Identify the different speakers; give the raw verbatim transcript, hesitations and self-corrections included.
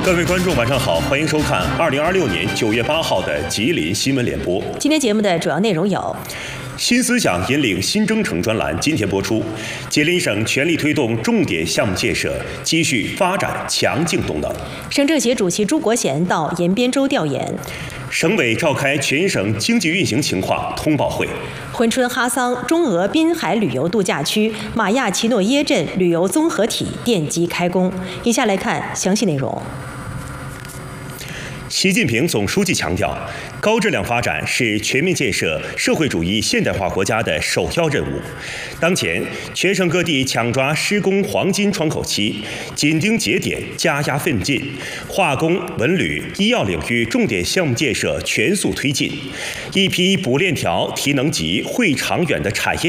Speaker 1: 各位观众，晚上好，欢迎收看二零二六年九月八号的吉林新闻联播。
Speaker 2: 今天节目的主要内容有：
Speaker 1: 新思想引领新征程专栏今天播出，吉林省全力推动重点项目建设，继续发展强劲动能。
Speaker 2: 省政协主席朱国贤到延边州调研。
Speaker 1: 省委召开全省经济运行情况通报会。
Speaker 2: 珲春哈桑中俄滨海旅游度假区马亚奇诺耶镇旅游综合体奠基开工。以下来看详细内容。
Speaker 1: 习近平总书记强调，高质量发展是全面建设社会主义现代化国家的首要任务。当前，全省各地抢抓施工黄金窗口期，紧盯节点，加压奋进，化工、文旅、医药领域重点项目建设全速推进，一批补链条、提能级、会长远的产业